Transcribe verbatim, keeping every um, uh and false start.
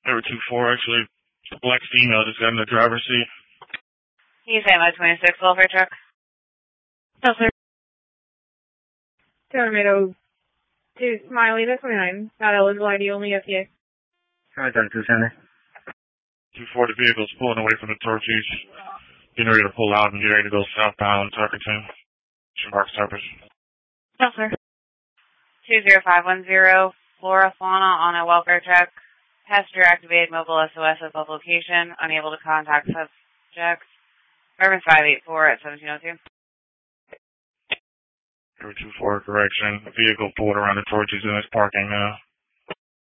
Number two four, actually, a black female just got in the driver's seat. Can you say my twenty-six welfare truck? No, sir. Tomato two Smiley, that's twenty-nine. Not eligible I D, only F T A. Alright, done, two center. two four, the vehicle's pulling away from the Torchies. Getting ready to pull out and get ready to go southbound Tuckerton. Mark Service. No, sir. two zero five one zero, Flora Fauna on a welfare truck. Passenger activated mobile S O S at the location. Unable to contact subjects. Urban five eight four at seventeen oh two. Number two four, correction. Vehicle pulled around the Torchies in this parking now.